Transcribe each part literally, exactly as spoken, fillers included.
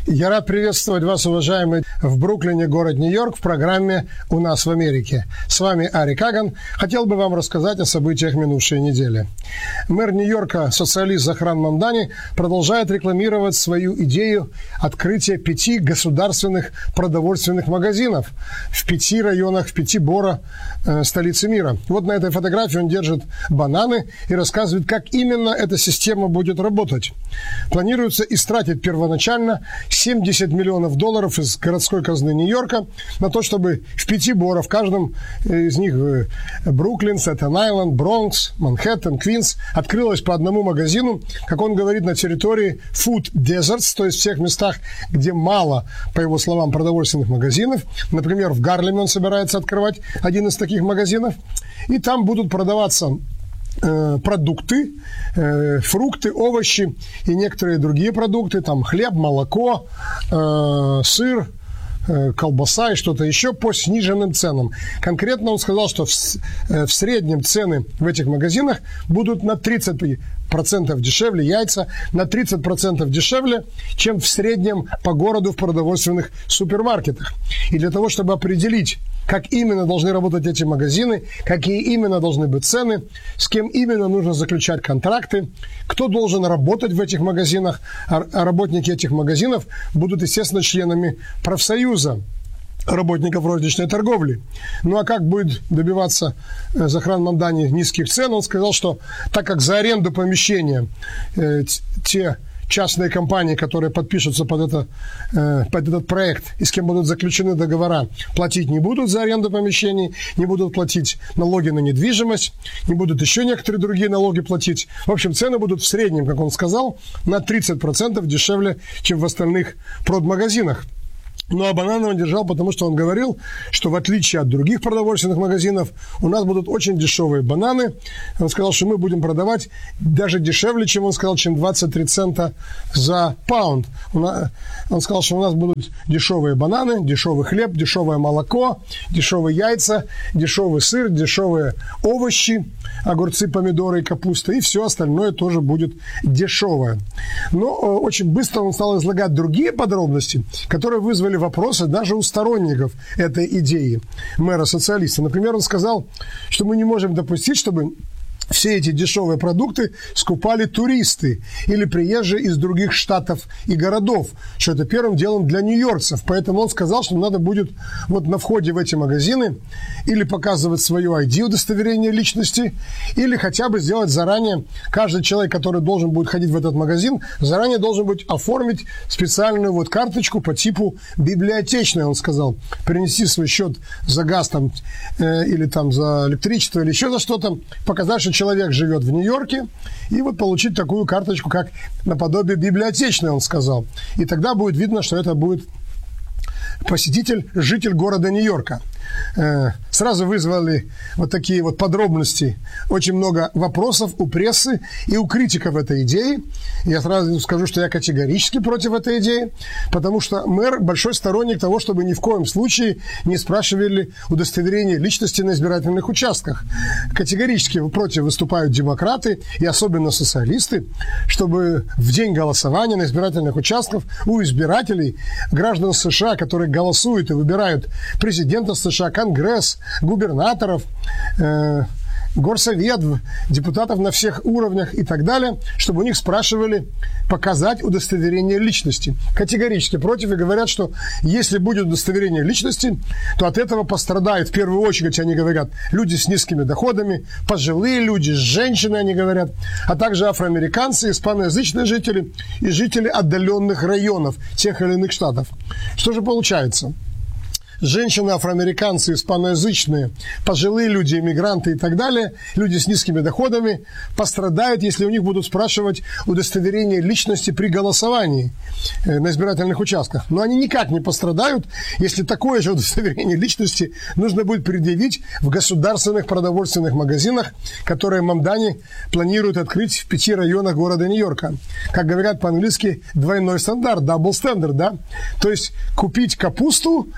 Я рад приветствовать вас, уважаемые, в Бруклине, город Нью-Йорк, в программе «У нас в Америке». С вами Ари Каган. Хотел бы вам рассказать о событиях минувшей недели. Мэр Нью-Йорка, социалист Захран Мамдани, продолжает рекламировать свою идею открытия пяти государственных продовольственных магазинов в пяти районах, в пяти бора э, столицы мира. Вот на этой фотографии он держит бананы и рассказывает, как именно эта система будет работать. Планируется истратить первоначально семьдесят миллионов долларов из городской казны Нью-Йорка на то, чтобы в пяти борах, в каждом из них Бруклин, Стэттен-Айленд, Бронкс, Манхэттен, Квинс, открылось по одному магазину, как он говорит, на территории Food Deserts, то есть в тех местах, где мало, по его словам, продовольственных магазинов. Например, в Гарлеме он собирается открывать один из таких магазинов, и там будут продаваться продукты, э, фрукты, овощи и некоторые другие продукты, там хлеб, молоко, э, сыр, э, колбаса и что-то еще по сниженным ценам. Конкретно он сказал, что в, э, в среднем цены в этих магазинах будут на тридцать процентов дешевле, яйца на тридцать процентов дешевле, чем в среднем по городу в продовольственных супермаркетах. И для того, чтобы определить, как именно должны работать эти магазины, какие именно должны быть цены, с кем именно нужно заключать контракты, кто должен работать в этих магазинах, а работники этих магазинов будут, естественно, членами профсоюза работников розничной торговли. Ну а как будет добиваться Захран Мамдани низких цен? Он сказал, что так как за аренду помещения э, те частные компании, которые подпишутся под, это, э, под этот проект и с кем будут заключены договора, платить не будут за аренду помещений, не будут платить налоги на недвижимость, не будут еще некоторые другие налоги платить. В общем, цены будут в среднем, как он сказал, на тридцать процентов дешевле, чем в остальных продмагазинах. Ну, а бананы он держал, потому что он говорил, что в отличие от других продовольственных магазинов, у нас будут очень дешевые бананы. Он сказал, что мы будем продавать даже дешевле, чем он сказал, чем двадцать три цента за паунд. Он сказал, что у нас будут дешевые бананы, дешевый хлеб, дешевое молоко, дешевые яйца, дешевый сыр, дешевые овощи, огурцы, помидоры и капуста, и все остальное тоже будет дешевое. Но очень быстро он стал излагать другие подробности, которые вызвали вопросы даже у сторонников этой идеи мэра-социалиста. Например, он сказал, что мы не можем допустить, чтобы все эти дешевые продукты скупали туристы или приезжие из других штатов и городов, что это первым делом для нью-йоркцев. Поэтому он сказал, что надо будет вот на входе в эти магазины или показывать свое ай ди, удостоверение личности, или хотя бы сделать заранее, каждый человек, который должен будет ходить в этот магазин, заранее должен будет оформить специальную вот карточку по типу библиотечной, он сказал, принести свой счет за газ там, э, или там за электричество, или еще за что-то, показать, что человек живет в Нью-Йорке, и вот получить такую карточку, как наподобие библиотечной, он сказал. И тогда будет видно, что это будет посетитель, житель города Нью-Йорка. Сразу вызвали вот такие вот подробности, очень много вопросов у прессы и у критиков этой идеи. Я сразу скажу, что я категорически против этой идеи, потому что мэр большой сторонник того, чтобы ни в коем случае не спрашивали удостоверение личности на избирательных участках. Категорически против выступают демократы и особенно социалисты, чтобы в день голосования на избирательных участках у избирателей, граждан США, которые голосуют и выбирают президента США, Конгресс, губернаторов, э, горсовет, депутатов на всех уровнях и так далее, чтобы у них спрашивали показать удостоверение личности. Категорически против и говорят, что если будет удостоверение личности, то от этого пострадают в первую очередь, они говорят, люди с низкими доходами, пожилые люди, женщины, они говорят, а также афроамериканцы, испаноязычные жители и жители отдаленных районов тех или иных штатов. Что же получается? Женщины, афроамериканцы, испаноязычные, пожилые люди, иммигранты и так далее, люди с низкими доходами пострадают, если у них будут спрашивать удостоверение личности при голосовании на избирательных участках. Но они никак не пострадают, если такое же удостоверение личности нужно будет предъявить в государственных продовольственных магазинах, которые Мамдани планирует открыть в пяти районах города Нью-Йорка. Как говорят по-английски, двойной стандарт, double standard, да? То есть купить капусту, удостоверение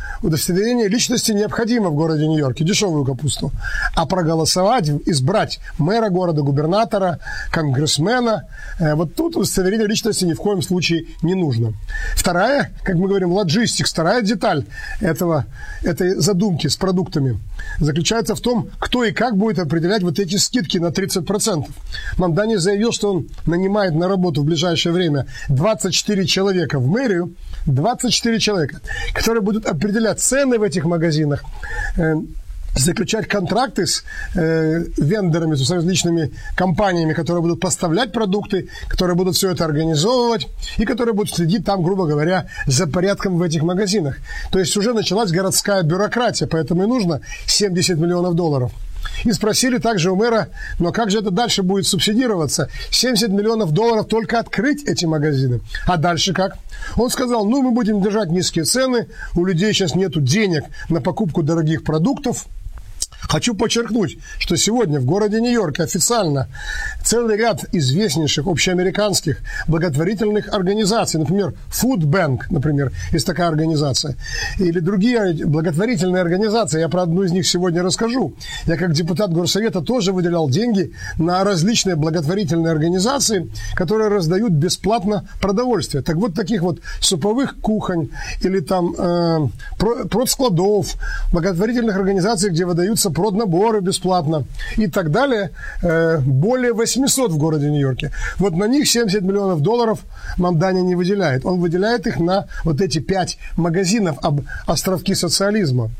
удостоверение личности необходимо в городе Нью-Йорке, дешевую капусту. А проголосовать, избрать мэра города, губернатора, конгрессмена, вот тут удостоверение личности ни в коем случае не нужно. Вторая, как мы говорим, лоджистик, вторая деталь этого, этой задумки с продуктами заключается в том, кто и как будет определять вот эти скидки на тридцать процентов. Мамдани заявил, что он нанимает на работу в ближайшее время двадцать четыре человека в мэрию, двадцать четыре человека, которые будут определять цены в этих магазинах, э, заключать контракты с э, вендорами, с различными компаниями, которые будут поставлять продукты, которые будут все это организовывать и которые будут следить там, грубо говоря, за порядком в этих магазинах. То есть уже началась городская бюрократия, поэтому и нужно семьдесят миллионов долларов. И спросили также у мэра, но как же это дальше будет субсидироваться? семьдесят миллионов долларов только открыть эти магазины. А дальше как? Он сказал, ну мы будем держать низкие цены, у людей сейчас нету денег на покупку дорогих продуктов. Хочу подчеркнуть, что сегодня в городе Нью-Йорке официально целый ряд известнейших общеамериканских благотворительных организаций, например, Food Bank, например, есть такая организация, или другие благотворительные организации, я про одну из них сегодня расскажу. Я как депутат горсовета тоже выделял деньги на различные благотворительные организации, которые раздают бесплатно продовольствие. Так вот, таких вот суповых кухонь или там э, продскладов, благотворительных организаций, где выдаются проднаборы бесплатно и так далее, более восемьсот в городе Нью-Йорке. Вот на них семьдесят миллионов долларов Мамдани не выделяет. Он выделяет их на вот эти пять магазинов об островки социализма.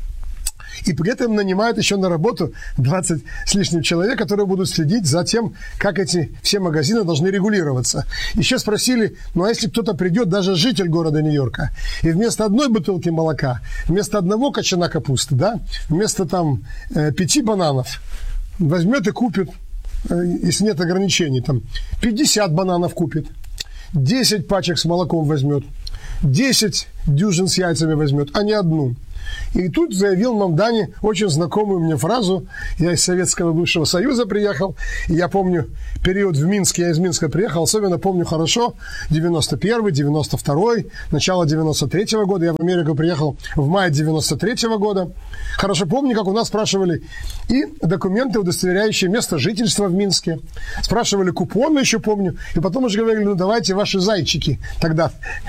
И при этом нанимают еще на работу двадцать с лишним человек, которые будут следить за тем, как эти все магазины должны регулироваться. Еще спросили, ну а если кто-то придет, даже житель города Нью-Йорка, и вместо одной бутылки молока, вместо одного кочана капусты, да, вместо там э, пяти бананов, возьмет и купит, э, если нет ограничений, там пятьдесят бананов купит, десять пачек с молоком возьмет, десять дюжин с яйцами возьмет, а не одну. И тут заявил Мамдани очень знакомую мне фразу. Я из Советского бывшего Союза приехал. И я помню период в Минске. Я из Минска приехал. Особенно помню хорошо девяносто первый, девяносто второй, начало девяносто третьего года. Я в Америку приехал в мае девяносто третьего года. Хорошо помню, как у нас спрашивали и документы, удостоверяющие место жительства в Минске. Спрашивали купоны, еще помню. И потом уже говорили, ну давайте ваши зайчики. Тогда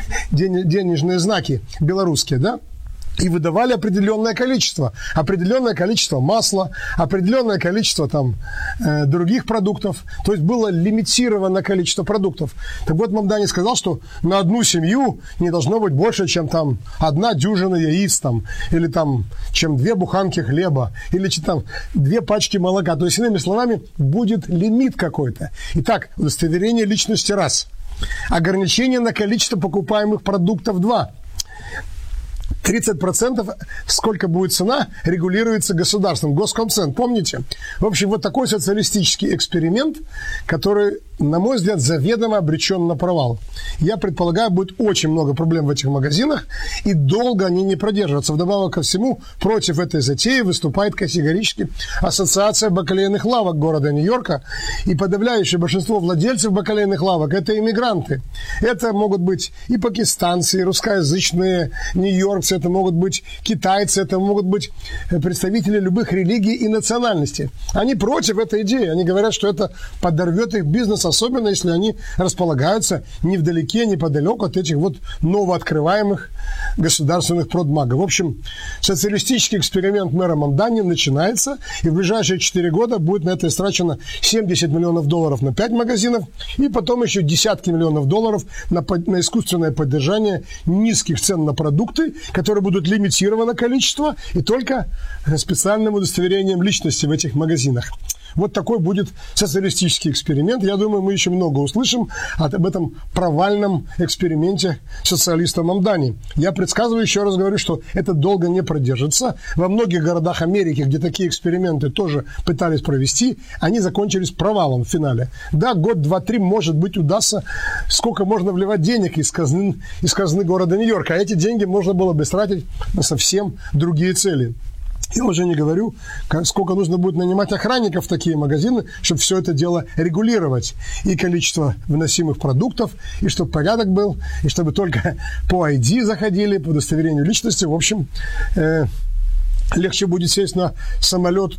денежные знаки белорусские, да? И выдавали определенное количество. Определенное количество масла, определенное количество там, э, других продуктов. То есть было лимитировано количество продуктов. Так вот, Мамдани сказал, что на одну семью не должно быть больше, чем там одна дюжина яиц, там, или там, чем две буханки хлеба, или там, две пачки молока. То есть, иными словами, будет лимит какой-то. Итак, удостоверение личности раз. Ограничение на количество покупаемых продуктов два. тридцать процентов, сколько будет цена, регулируется государством, Госкомцент, помните? В общем, вот такой социалистический эксперимент, который, на мой взгляд, заведомо обречен на провал. Я предполагаю, будет очень много проблем в этих магазинах, и долго они не продержатся. Вдобавок ко всему, против этой затеи выступает категорически Ассоциация бакалейных лавок города Нью-Йорка, и подавляющее большинство владельцев бакалейных лавок – это иммигранты. Это могут быть и пакистанцы, и русскоязычные нью-йоркцы, это могут быть китайцы, это могут быть представители любых религий и национальностей. Они против этой идеи. Они говорят, что это подорвет их бизнес, особенно если они располагаются невдалеке, неподалеку от этих вот новооткрываемых государственных продмагов. В общем, социалистический эксперимент мэра Мамдани начинается, и в ближайшие четыре года будет на это истрачено семьдесят миллионов долларов на пять магазинов, и потом еще десятки миллионов долларов на, на искусственное поддержание низких цен на продукты, которые будут лимитировано количество и только специальным удостоверением личности в этих магазинах. Вот такой будет социалистический эксперимент. Я думаю, мы еще много услышим об этом провальном эксперименте социалиста Мамдани. Я предсказываю, еще раз говорю, что это долго не продержится. Во многих городах Америки, где такие эксперименты тоже пытались провести, они закончились провалом в финале. Да, год, два, три, может быть, удастся, сколько можно вливать денег из казны, из казны города Нью-Йорка. А эти деньги можно было бы тратить на совсем другие цели. Я уже не говорю, сколько нужно будет нанимать охранников в такие магазины, чтобы все это дело регулировать. И количество выносимых продуктов, и чтобы порядок был, и чтобы только по ай ди заходили, по удостоверению личности. В общем, э, легче будет сесть на самолет,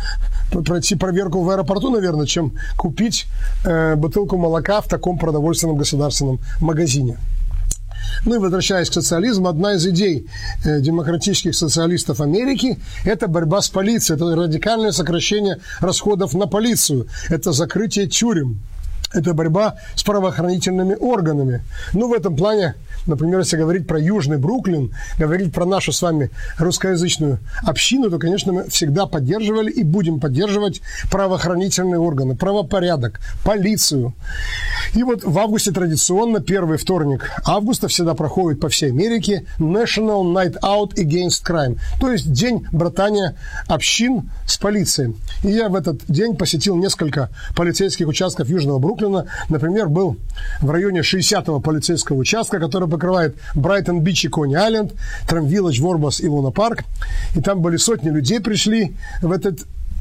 э, пройти проверку в аэропорту, наверное, чем купить э, бутылку молока в таком продовольственном государственном магазине. Ну и возвращаясь к социализму, одна из идей э, демократических социалистов Америки – это борьба с полицией, это радикальное сокращение расходов на полицию, это закрытие тюрем, это борьба с правоохранительными органами. Ну, в этом плане, например, если говорить про Южный Бруклин, говорить про нашу с вами русскоязычную общину, то, конечно, мы всегда поддерживали и будем поддерживать правоохранительные органы, правопорядок, полицию. И вот в августе традиционно, первый вторник августа всегда проходит по всей Америке National Night Out Against Crime, то есть день братания общин с полицией. И я в этот день посетил несколько полицейских участков Южного Бруклина. Например, был в районе шестидесятого полицейского участка, который покрывает Брайтон-Бич и Кони-Айленд, Трэм-Виллидж, Ворбас и Луна-Парк. И там были сотни людей, пришли в этот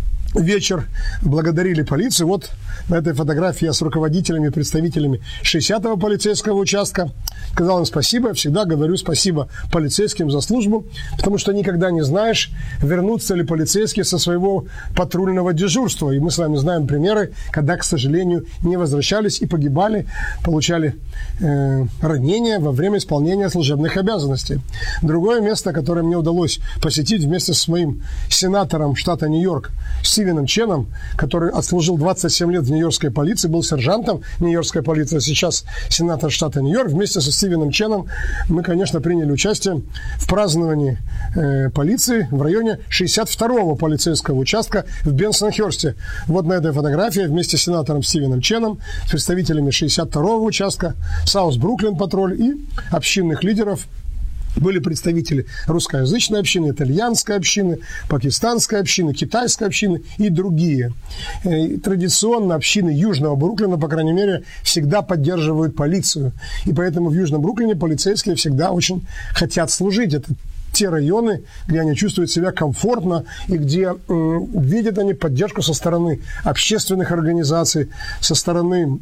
вечер, благодарили полицию. Вот на этой фотографии я с руководителями, представителями шестидесятого полицейского участка. Сказал им спасибо. Я всегда говорю спасибо полицейским за службу, потому что никогда не знаешь, вернутся ли полицейские со своего патрульного дежурства. И мы с вами знаем примеры, когда, к сожалению, не возвращались и погибали, получали э, ранения во время исполнения служебных обязанностей. Другое место, которое мне удалось посетить вместе с моим сенатором штата Нью-Йорк Стивеном Ченом, который отслужил двадцать семь лет в нью-йоркской полиции, был сержантом нью-йоркской полиции, а сейчас сенатор штата Нью-Йорк. Вместе со Стивеном Ченом мы, конечно, приняли участие в праздновании э, полиции в районе шестьдесят второго полицейского участка в Бенсон-Хёрсте. Вот на этой фотографии вместе с сенатором Стивеном Ченом, с представителями шестьдесят второго участка, Саус Бруклин патруль и общинных лидеров. Были представители русскоязычной общины, итальянской общины, пакистанской общины, китайской общины и другие. И традиционно общины Южного Бруклина, по крайней мере, всегда поддерживают полицию. И поэтому в Южном Бруклине полицейские всегда очень хотят служить. Это те районы, где они чувствуют себя комфортно и где э, видят они поддержку со стороны общественных организаций, со стороны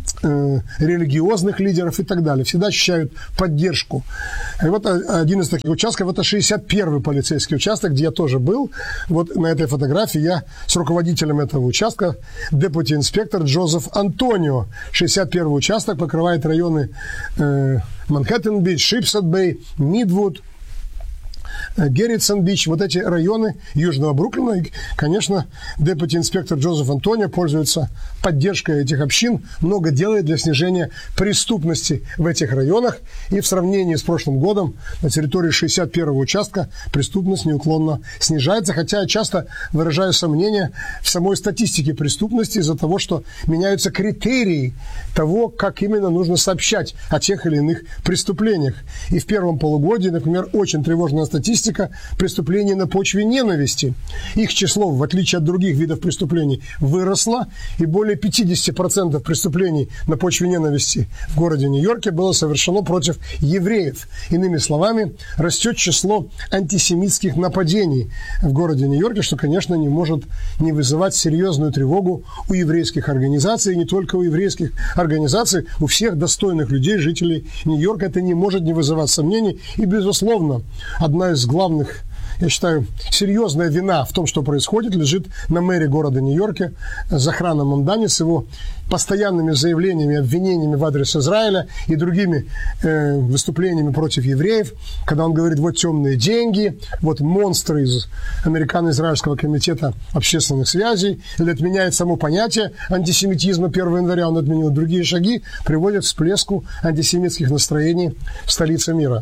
религиозных лидеров и так далее. Всегда ощущают поддержку. И вот один из таких участков, это шестьдесят первый полицейский участок, где я тоже был. Вот на этой фотографии я с руководителем этого участка, депути-инспектор Джозеф Антонио. шестьдесят первый участок покрывает районы э, Манхэттен-Бич, Шипсет-Бэй, Мидвуд, Герритсон-Бич, вот эти районы Южного Бруклина. И, конечно, депути-инспектор Джозеф Антонио пользуется поддержкой этих общин, много делает для снижения преступности в этих районах. И в сравнении с прошлым годом на территории шестьдесят первого участка преступность неуклонно снижается, хотя я часто выражаю сомнения в самой статистике преступности из-за того, что меняются критерии того, как именно нужно сообщать о тех или иных преступлениях. И в первом полугодии, например, очень тревожная статистика преступлений на почве ненависти. Их число, в отличие от других видов преступлений, выросло, и более пятьдесят процентов преступлений на почве ненависти в городе Нью-Йорке было совершено против евреев. Иными словами, растет число антисемитских нападений в городе Нью-Йорке, что, конечно, не может не вызывать серьезную тревогу у еврейских организаций, и не только у еврейских организаций, у всех достойных людей, жителей Нью-Йорка, это не может не вызывать сомнений. И, безусловно, одна из главных, я считаю, серьезная вина в том, что происходит, лежит на мэре города Нью-Йорке Захраном Мамдани с его постоянными заявлениями, обвинениями в адрес Израиля и другими э, выступлениями против евреев, когда он говорит, вот темные деньги, вот монстры из Американо-Израильского комитета общественных связей, или отменяет само понятие антисемитизма первого января, он отменил другие шаги, приводят к всплеску антисемитских настроений в столице мира.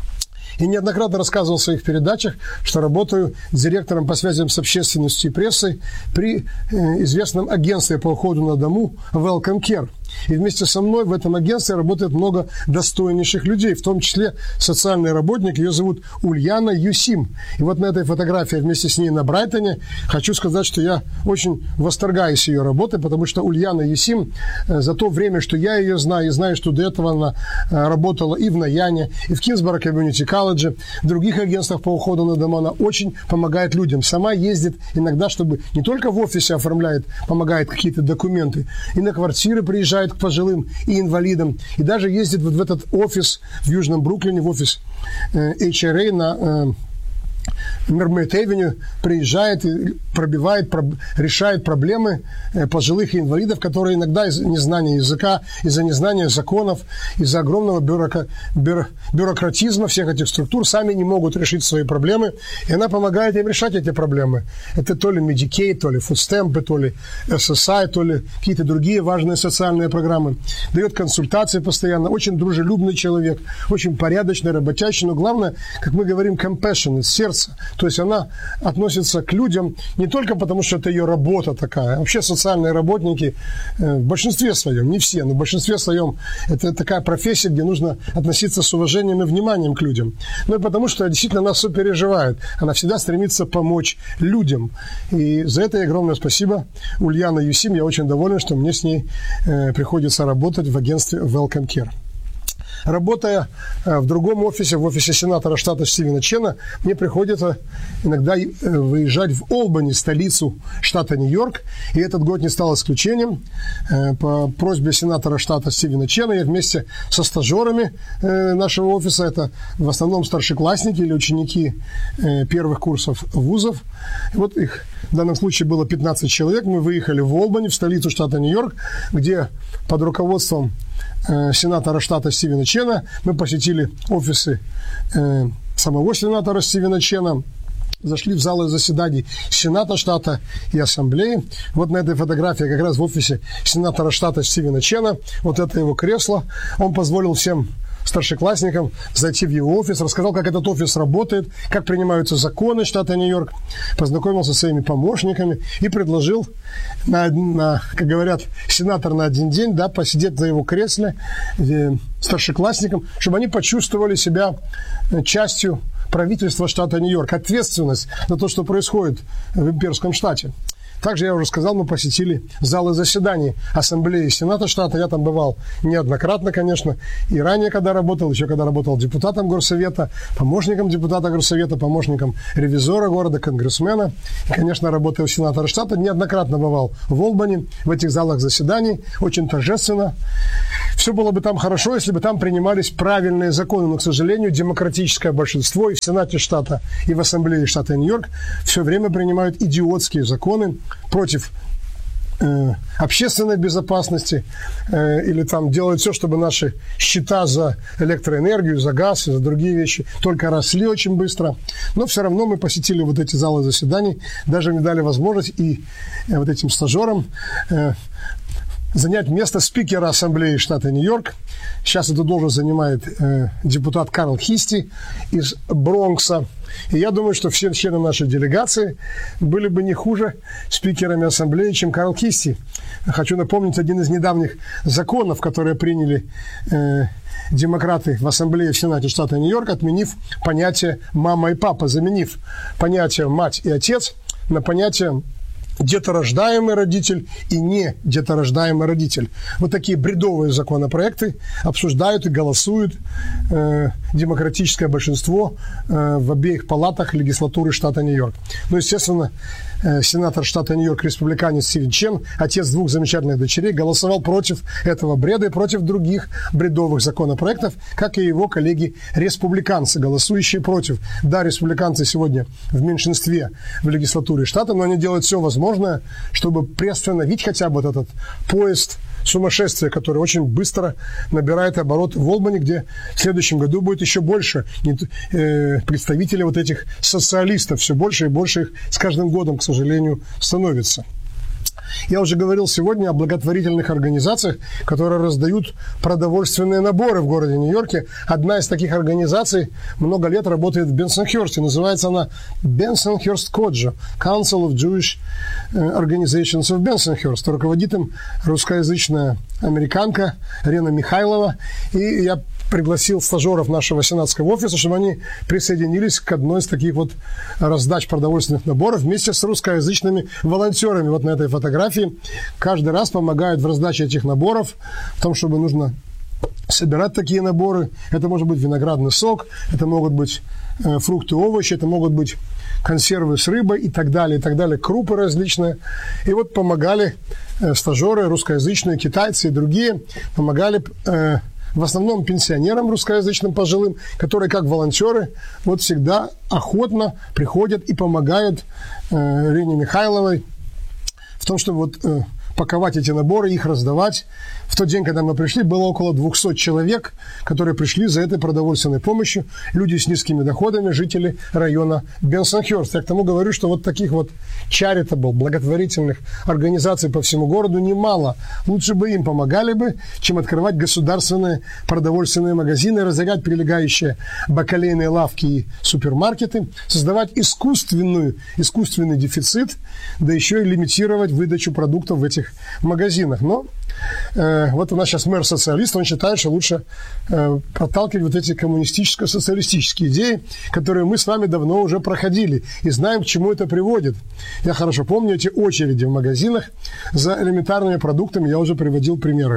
И неоднократно рассказывал в своих передачах, что работаю директором по связям с общественностью и прессой при э, известном агентстве по уходу на дому Welcome Care. И вместе со мной в этом агентстве работает много достойнейших людей, в том числе социальный работник, ее зовут Ульяна Юсим. И вот на этой фотографии вместе с ней на Брайтоне хочу сказать, что я очень восторгаюсь ее работой, потому что Ульяна Юсим за то время, что я ее знаю, и знаю, что до этого она работала и в Наяне, и в Кинсборо Комьюнити Колледже, в других агентствах по уходу на дома, она очень помогает людям. Сама ездит иногда, чтобы не только в офисе оформляет, помогает какие-то документы, и на квартиры приезжает к пожилым и инвалидам, и даже ездит вот в этот офис в Южном Бруклине, в офис эйч ар эй на Мермейд-Эвеню, приезжает и пробивает, проб, решает проблемы пожилых и инвалидов, которые иногда из-за незнания языка, из-за незнания законов, из-за огромного бюрока, бюро, бюрократизма всех этих структур сами не могут решить свои проблемы, и она помогает им решать эти проблемы. Это то ли Medicaid, то ли фудстемпы, то ли эс эс ай, то ли какие-то другие важные социальные программы. Дает консультации постоянно, очень дружелюбный человек, очень порядочный, работящий, но главное, как мы говорим, compassionate, сердце. То есть она относится к людям не только потому, что это ее работа такая. Вообще социальные работники в большинстве своем, не все, но в большинстве своем это такая профессия, где нужно относиться с уважением и вниманием к людям. Ну и потому, что действительно она сопереживает. Она всегда стремится помочь людям. И за это огромное спасибо Ульяна Юсим. Я очень доволен, что мне с ней э, приходится работать в агентстве Welcome Care. Работая в другом офисе, в офисе сенатора штата Стивена Чена, мне приходится иногда выезжать в Олбани, столицу штата Нью-Йорк. И этот год не стал исключением. По просьбе сенатора штата Стивена Чена я вместе со стажерами нашего офиса, это в основном старшеклассники или ученики первых курсов вузов. И вот их в данном случае было пятнадцать человек. Мы выехали в Олбани, в столицу штата Нью-Йорк, где под руководством сенатора штата Стивена Чена мы посетили офисы э, самого сенатора Стивена Чена, зашли в залы заседаний Сената штата и Ассамблеи. Вот на этой фотографии как раз в офисе сенатора штата Стивена Чена, вот это его кресло. Он позволил всем старшеклассникам зайти в его офис, рассказал, как этот офис работает, как принимаются законы штата Нью-Йорк, познакомился со своими помощниками и предложил, на, на, как говорят, сенатор на один день, да, посидеть на его кресле э, старшеклассникам, чтобы они почувствовали себя частью правительства штата Нью-Йорк, ответственность за то, что происходит в имперском штате. Также, я уже сказал, мы посетили залы заседаний Ассамблеи Сената штата. Я там бывал неоднократно, конечно, и ранее, когда работал, еще когда работал депутатом горсовета, помощником депутата горсовета, помощником ревизора города, конгрессмена. И, конечно, работая у сенатора штата, неоднократно бывал в Олбани, в этих залах заседаний, очень торжественно. Все было бы там хорошо, если бы там принимались правильные законы, но, к сожалению, демократическое большинство и в Сенате штата, и в Ассамблее штата Нью-Йорк все время принимают идиотские законы против э, общественной безопасности э, или там делают все, чтобы наши счета за электроэнергию, за газ и за другие вещи только росли очень быстро. Но все равно мы посетили вот эти залы заседаний, даже мне дали возможность и э, вот этим стажерам э, занять место спикера Ассамблеи штата Нью-Йорк. Сейчас эту должность занимает э, депутат Карл Хисти из Бронкса. И я думаю, что все члены нашей делегации были бы не хуже спикерами Ассамблеи, чем Карл Хисти. Хочу напомнить один из недавних законов, которые приняли э, демократы в Ассамблее в Сенате штата Нью-Йорк, отменив понятие «мама» и «папа», заменив понятие «мать» и «отец» на понятие деторождаемый родитель и не деторождаемый родитель. Вот такие бредовые законопроекты обсуждают и голосуют э, демократическое большинство э, в обеих палатах легислатуры штата Нью-Йорк. Ну, естественно, э, сенатор штата Нью-Йорк, республиканец Стивен Чен, отец двух замечательных дочерей, голосовал против этого бреда и против других бредовых законопроектов, как и его коллеги-республиканцы, голосующие против. Да, республиканцы сегодня в меньшинстве в легислатуре штата, но они делают все возможное, чтобы приостановить хотя бы вот этот поезд сумасшествия, который очень быстро набирает обороты в Олбани, где в следующем году будет еще больше представителей вот этих социалистов, все больше и больше их с каждым годом, к сожалению, становится. Я уже говорил сегодня о благотворительных организациях, которые раздают продовольственные наборы в городе Нью-Йорке. Одна из таких организаций много лет работает в Бенсонхёрсте. Называется она Bensonhurst Коджо, Council of Jewish Organizations of Bensonhurst. Руководит им русскоязычная американка Рена Михайлова. И я пригласил стажеров нашего сенатского офиса, чтобы они присоединились к одной из таких вот раздач продовольственных наборов вместе с русскоязычными волонтерами. Вот на этой фотографии каждый раз помогают в раздаче этих наборов, в том, чтобы нужно собирать такие наборы. Это может быть виноградный сок, это могут быть э, фрукты, овощи, это могут быть консервы с рыбой и так далее, и так далее, крупы различные. И вот помогали э, стажеры русскоязычные, китайцы и другие, помогали э, в основном пенсионерам русскоязычным пожилым, которые как волонтеры вот всегда охотно приходят и помогают э, Рене Михайловой в том, чтобы вот э, паковать эти наборы, их раздавать. В тот день, когда мы пришли, было около двухсот человек, которые пришли за этой продовольственной помощью. Люди с низкими доходами, жители района Бенсонхёрст. Я к тому говорю, что вот таких вот charitable, благотворительных организаций по всему городу немало. Лучше бы им помогали бы, чем открывать государственные продовольственные магазины, разорять прилегающие бакалейные лавки и супермаркеты, создавать искусственную, искусственный дефицит, да еще и лимитировать выдачу продуктов в этих магазинах. Но э, вот у нас сейчас мэр-социалист, он считает, что лучше э, проталкивать вот эти коммунистическо-социалистические идеи, которые мы с вами давно уже проходили и знаем, к чему это приводит. Я хорошо помню эти очереди в магазинах за элементарными продуктами, я уже приводил примеры.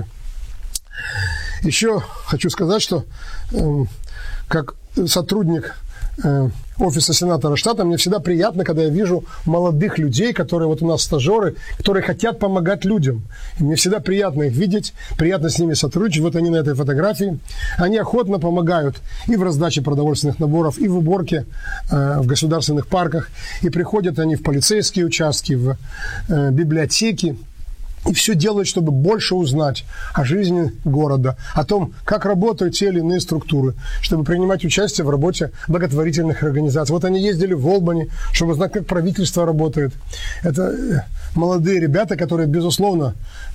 Еще хочу сказать, что э, как сотрудник э, офиса сенатора штата, мне всегда приятно, когда я вижу молодых людей, которые вот у нас стажеры, которые хотят помогать людям. И мне всегда приятно их видеть, приятно с ними сотрудничать. Вот они на этой фотографии. Они охотно помогают и в раздаче продовольственных наборов, и в уборке э, в государственных парках. И приходят они в полицейские участки, в э, библиотеки. И все делают, чтобы больше узнать о жизни города, о том, как работают те или иные структуры, чтобы принимать участие в работе благотворительных организаций. Вот они ездили в Олбани, чтобы узнать, как правительство работает. Это молодые ребята, которые, безусловно,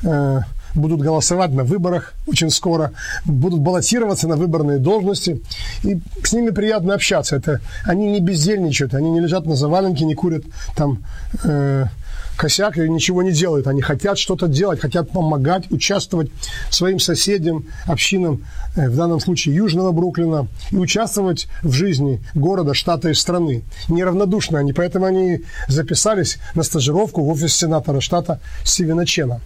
будут голосовать на выборах очень скоро, будут баллотироваться на выборные должности, и с ними приятно общаться. Это, они не бездельничают, они не лежат на заваленке, не курят там э, косяк и ничего не делают. Они хотят что-то делать, хотят помогать, участвовать своим соседям, общинам, э, в данном случае Южного Бруклина, и участвовать в жизни города, штата и страны. Неравнодушны они, поэтому они записались на стажировку в офис сенатора штата Стивена Чена.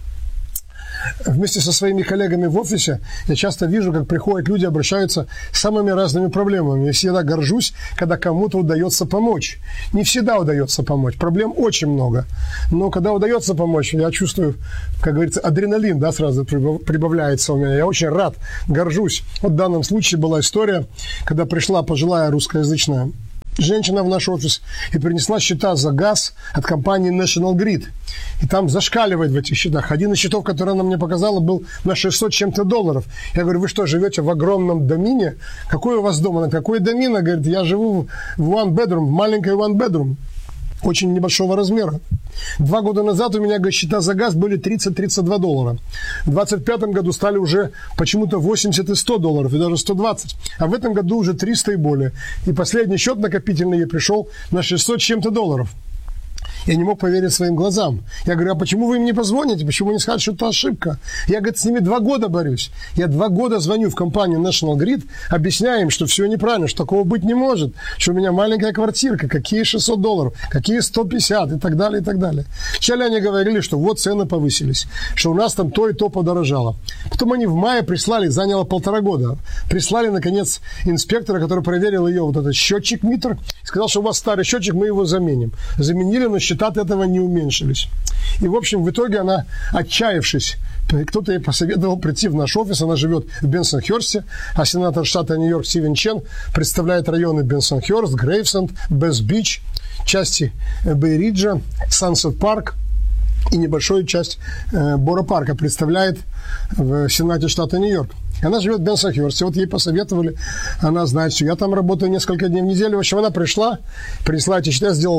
Вместе со своими коллегами в офисе я часто вижу, как приходят люди, обращаются с самыми разными проблемами. Я всегда горжусь, когда кому-то удается помочь. Не всегда удается помочь, проблем очень много. Но когда удается помочь, я чувствую, как говорится, адреналин, да, сразу прибавляется у меня. Я очень рад, горжусь. Вот в данном случае была история, когда пришла пожилая русскоязычная женщина в наш офис и принесла счета за газ от компании National Grid. И там зашкаливает в этих счетах. Один из счетов, который она мне показала, был на шестьсот чем-то долларов. Я говорю, вы что, живете в огромном домине? Какой у вас дом? Она, какой домин? Она говорит, я живу в one bedroom, в маленькой one bedroom. Очень небольшого размера. Два года назад у меня, говорит, счета за газ были тридцать-тридцать два доллара. В двадцать пятом году стали уже почему-то восемьдесят и сто долларов, и даже сто двадцать. А в этом году уже триста и более. И последний счет накопительный ей пришел на шестьсот чем-то долларов. Я не мог поверить своим глазам. Я говорю, а почему вы им не позвоните? Почему не скажете, что это ошибка? Я, говорит, с ними два года борюсь. Я два года звоню в компанию National Grid, объясняю им, что все неправильно, что такого быть не может, что у меня маленькая квартирка, какие шестьсот долларов, какие сто пятьдесят и так далее, и так далее. Вначале они говорили, что вот цены повысились, что у нас там то и то подорожало. Потом они в мае прислали, заняло полтора года, прислали, наконец, инспектора, который проверил ее вот этот счетчик-митр, сказал, что у вас старый счетчик, мы его заменим. Заменили, но счета от этого не уменьшились. И, в общем, в итоге она, отчаявшись, кто-то ей посоветовал прийти в наш офис, она живет в Бенсонхёрсте, а сенатор штата Нью-Йорк Стивен Чен представляет районы Бенсонхёрст, Грейвсенд, Бесс-Бич, части Бэй-Риджа, Сансет-Парк и небольшую часть э, Боро-Парка представляет в Сенате штата Нью-Йорк. Она живет в Бенсонхёрсте. Вот ей посоветовали, она знает, что я там работаю несколько дней в неделю. В общем, она пришла, принесла эти счета, сделал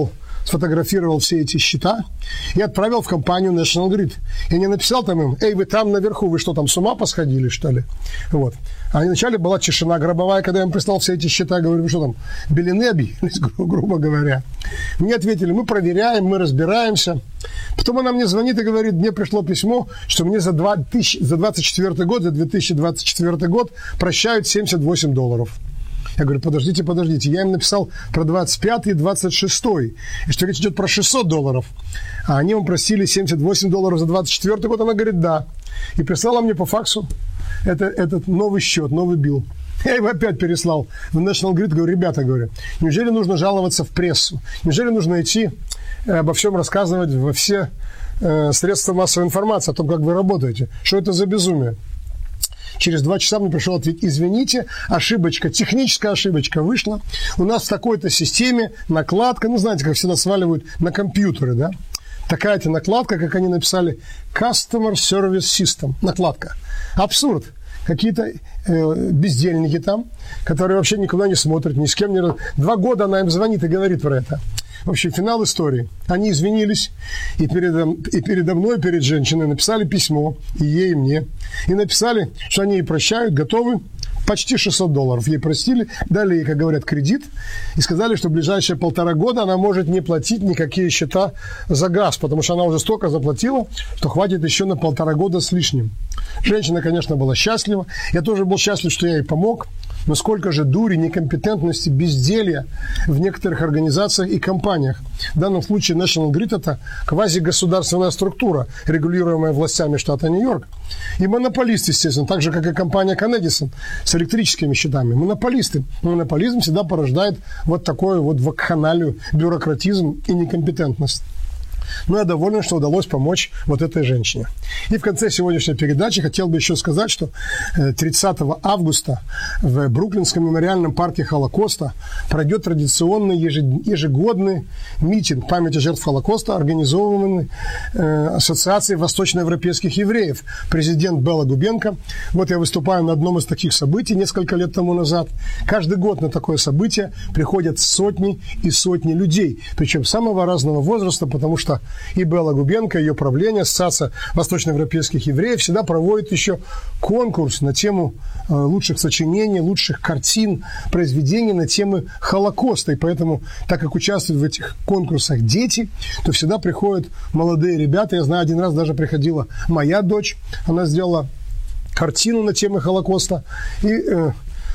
сфотографировал все эти счета и отправил в компанию National Grid. Я не написал там им: эй, вы там наверху, вы что, там с ума посходили, что ли? Вот. А вначале была тишина гробовая, когда я им прислал все эти счета. Говорю: вы что там, белины объявились, гру- грубо говоря. Мне ответили: мы проверяем, мы разбираемся. Потом она мне звонит и говорит: мне пришло письмо, что мне за, два тысячи, за двадцать четвёртый год, за две тысячи двадцать четвёртый год прощают семьдесят восемь долларов. Я говорю: подождите, подождите, я им написал про двадцать пятый и двадцать шестой, и что речь идет про шестьсот долларов. А они вам просили семьдесят восемь долларов за двадцать четвёртый год. Она говорит: да. И прислала мне по факсу это, этот новый счет, новый билл. Я его опять переслал в National Grid. Говорю: ребята, говорю, неужели нужно жаловаться в прессу? Неужели нужно идти обо всем рассказывать во все э, средства массовой информации о том, как вы работаете? Что это за безумие? Через два часа мне пришел ответ: извините, ошибочка, техническая ошибочка вышла. У нас в такой-то системе накладка, ну, знаете, как всегда сваливают на компьютеры, да? Такая-то накладка, как они написали, Customer Service System, накладка. Абсурд. Какие-то э, бездельники там, которые вообще никуда не смотрят, ни с кем не... Два года она им звонит и говорит про это. В общем, финал истории. Они извинились, и передо, и передо мной, перед женщиной написали письмо, и ей, и мне. И написали, что они ей прощают, готовы. Почти шестьсот долларов ей простили, дали ей, как говорят, кредит, и сказали, что в ближайшие полтора года она может не платить никакие счета за газ, потому что она уже столько заплатила, что хватит еще на полтора года с лишним. Женщина, конечно, была счастлива. Я тоже был счастлив, что я ей помог. Но сколько же дури, некомпетентности, безделья в некоторых организациях и компаниях. В данном случае National Grid – это квазигосударственная структура, регулируемая властями штата Нью-Йорк. И монополист, естественно, так же, как и компания Con-Edison с электрическими счетами. Монополисты. Монополизм всегда порождает вот такую вот вакханалию, бюрократизм и некомпетентность. Но я доволен, что удалось помочь вот этой женщине. И в конце сегодняшней передачи хотел бы еще сказать, что тридцатого августа в Бруклинском мемориальном парке Холокоста пройдет традиционный ежегодный митинг памяти жертв Холокоста, организованный Ассоциацией восточноевропейских евреев. Президент Бела Губенко. Вот я выступаю на одном из таких событий несколько лет тому назад. Каждый год на такое событие приходят сотни и сотни людей, причем самого разного возраста, потому что и Бела Губенко, ее правление, Ассоциация восточноевропейских евреев, всегда проводит еще конкурс на тему лучших сочинений, лучших картин, произведений на темы Холокоста. И поэтому, так как участвуют в этих конкурсах дети, то всегда приходят молодые ребята. Я знаю, один раз даже приходила моя дочь, она сделала картину на темы Холокоста. И э,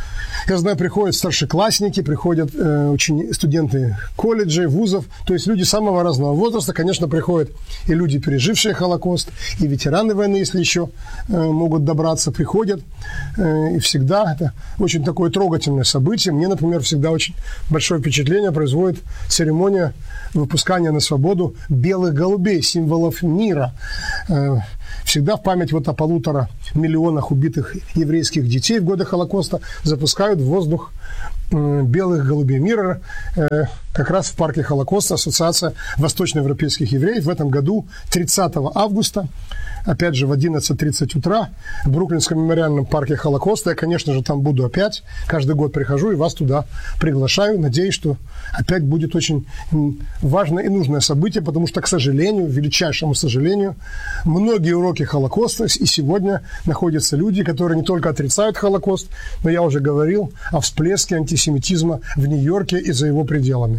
я знаю, приходят старшеклассники, приходят э, учени... студенты колледжей, вузов, то есть люди самого разного возраста. Конечно, приходят и люди, пережившие Холокост, и ветераны войны, если еще э, могут добраться, приходят. Э, и всегда это очень такое трогательное событие. Мне, например, всегда очень большое впечатление производит церемония выпускания на свободу белых голубей, символов мира. Э, Всегда в память вот о полутора миллионах убитых еврейских детей в годы Холокоста запускают в воздух белых голубей мира. Как раз в парке Холокоста Ассоциация восточноевропейских евреев в этом году тридцатого августа, опять же в одиннадцать тридцать утра, в Бруклинском мемориальном парке Холокоста. Я, конечно же, там буду опять. Каждый год прихожу и вас туда приглашаю. Надеюсь, что опять будет очень важное и нужное событие, потому что, к сожалению, величайшему сожалению, многие уроки Холокоста, и сегодня находятся люди, которые не только отрицают Холокост, но я уже говорил о всплеске антисемитизма в Нью-Йорке и за его пределами.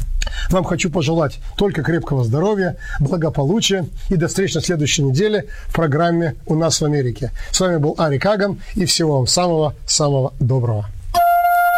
Вам хочу пожелать только крепкого здоровья, благополучия и до встречи на следующей неделе в программе «У нас в Америке». С вами был Ари Каган, и всего вам самого-самого доброго.